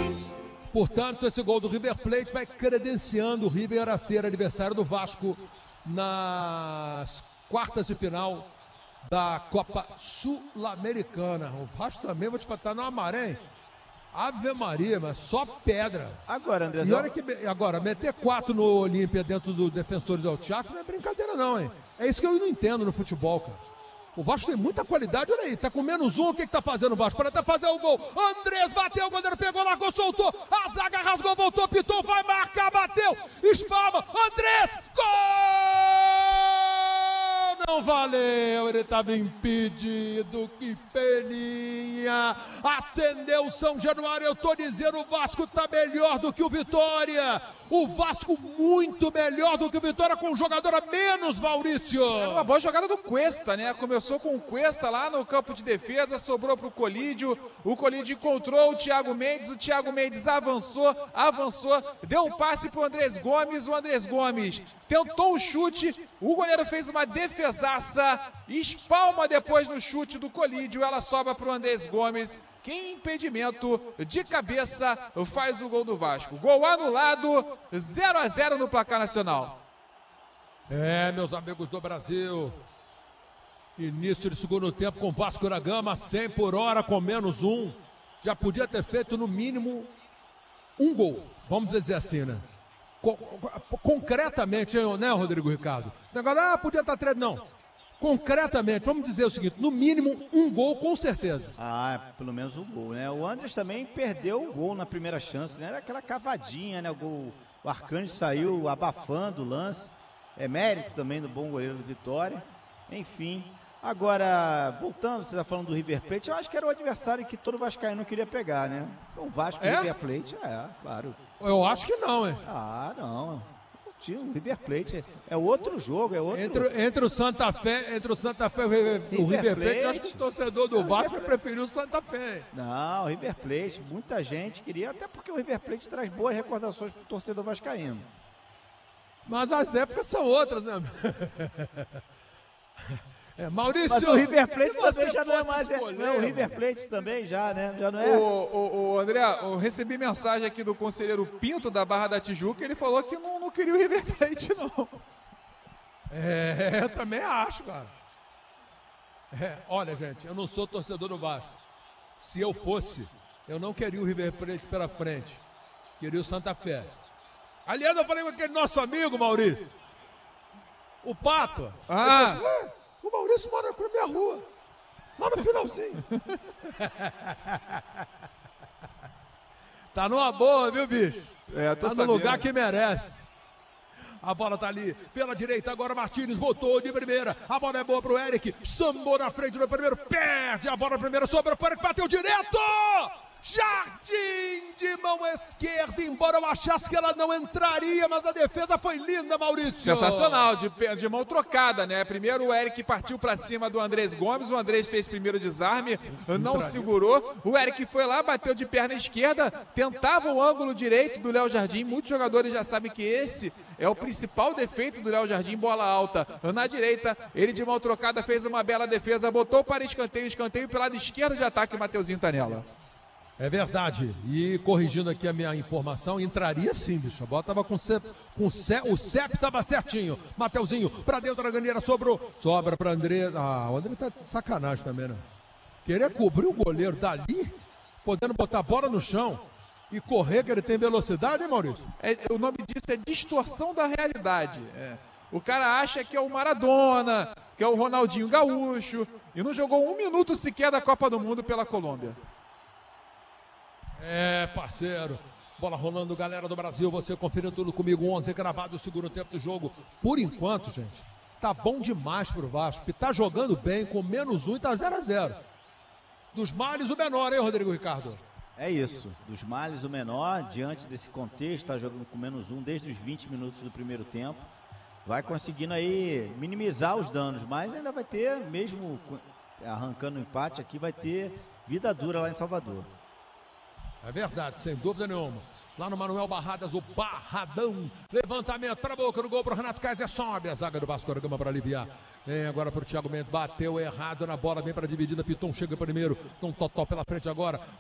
Portanto, esse gol do River Plate vai credenciando o River a ser adversário do Vasco nas quartas de final da Copa Sul-Americana. O Vasco também, vou te falar, tá numa maré, hein? Ave Maria, mas só pedra. Agora, André. E olha que agora, meter 4 no Olímpia dentro do Defensores del Chaco não é brincadeira não, hein? É isso que eu não entendo no futebol, cara. O Vasco tem muita qualidade, olha aí, tá com -1, o que tá fazendo o Vasco? Para até fazer o gol. Andrés bateu, o goleiro pegou, largou, soltou, a zaga rasgou, voltou, pitou, vai marcar, bateu, espalma, Andrés, gol! Não valeu, ele estava impedido, que peninha, acendeu o São Januário, eu tô dizendo, o Vasco tá melhor do que o Vitória, o Vasco muito melhor do que o Vitória, com um jogador a menos, Maurício. É uma boa jogada do Cuesta, né? Começou com o Cuesta lá no campo de defesa, sobrou pro Colídio, o Colídio encontrou o Thiago Mendes avançou, deu um passe pro Andrés Gomes, o Andrés Gomes tentou o chute, o goleiro fez uma defesaça, espalma depois no chute do Colídio, ela sobra pro Andrés Gomes, que em impedimento de cabeça faz o gol do Vasco. Gol anulado, 0-0 no placar nacional. É, meus amigos do Brasil, início de segundo tempo com Vasco da Gama, 100 por hora com -1, já podia ter feito no mínimo um gol, vamos dizer assim, né? Concretamente, né, Rodrigo Ricardo? Esse negócio, podia estar 3, não. Concretamente, vamos dizer o seguinte, no mínimo um gol com certeza. Pelo menos um gol, né? O Andrés também perdeu o gol na primeira chance, né? Era aquela cavadinha, né? O Arcanjo saiu abafando o lance. É mérito também do bom goleiro do Vitória. Enfim, agora, voltando, você está falando do River Plate, eu acho que era o adversário que todo vascaíno queria pegar, né? O Vasco e o River Plate, claro. Eu acho que não, hein? Não. O River Plate é outro jogo, é outro... Entre o Santa Fé e o River Plate, acho que o torcedor do Vasco preferiu o Santa Fé. Não, o River Plate, muita gente queria, até porque o River Plate traz boas recordações para o torcedor vascaíno. Mas as épocas são outras, né? Maurício, mas o River Plate também já não é mais. O River Plate também já, né? Já não é. O André, eu recebi mensagem aqui do conselheiro Pinto da Barra da Tijuca, ele falou que não queria o River Plate, não. Eu também acho, cara. Olha, gente, eu não sou torcedor do Vasco. Se eu fosse, eu não queria o River Plate pela frente. Queria o Santa Fé. Aliás, eu falei com aquele nosso amigo, Maurício. O Pato. O Maurício mora na minha rua, lá no finalzinho. Tá numa boa, viu, bicho? Tá no lugar que merece. A bola tá ali, pela direita, agora Martínez botou de primeira. A bola é boa pro Eric, sambou na frente do primeiro, perde a bola na primeira, sobra pro Eric, bateu direto! Jardim de mão esquerda, embora eu achasse que ela não entraria, mas a defesa foi linda, Maurício. Sensacional, de mão trocada, né? Primeiro o Eric partiu pra cima do Andrés Gomes, o Andrés fez primeiro desarme, não segurou, o Eric foi lá, bateu de perna esquerda, tentava o ângulo direito do Léo Jardim, muitos jogadores já sabem que esse é o principal defeito do Léo Jardim, bola alta na direita, ele de mão trocada fez uma bela defesa, botou para escanteio pelo lado esquerdo de ataque, o Mateuzinho tá nela. É verdade, e corrigindo aqui a minha informação, entraria sim, bicho, a bola tava o CEP tava certinho, Mateuzinho pra dentro da ganeira, sobra pra André, o André tá de sacanagem também, né? Querer cobrir o goleiro dali, podendo botar a bola no chão e correr, que ele tem velocidade, hein, Maurício? O nome disso é distorção da realidade, O cara acha que é o Maradona, que é o Ronaldinho Gaúcho, e não jogou 1 minuto sequer da Copa do Mundo pela Colômbia. Parceiro, bola rolando, galera do Brasil, você conferindo tudo comigo, 11 gravado o segundo tempo do jogo. Por enquanto, gente, tá bom demais pro Vasco, que tá jogando bem, com -1 e tá 0-0. Dos males o menor, hein, Rodrigo Ricardo? É isso, dos males o menor, diante desse contexto, tá jogando com -1 desde os 20 minutos do primeiro tempo. Vai conseguindo aí minimizar os danos, mas ainda vai ter, mesmo arrancando o empate aqui, vai ter vida dura lá em Salvador. É verdade, sem dúvida nenhuma. Lá no Manuel Barradas, o Barradão. Levantamento para a boca do gol para o Renato Kaiser. Sobe a zaga do Vasco da Gama para aliviar. Vem agora para o Thiago Mendes. Bateu errado na bola, vem para a dividida. Piton chega primeiro. Tom Totó pela frente agora.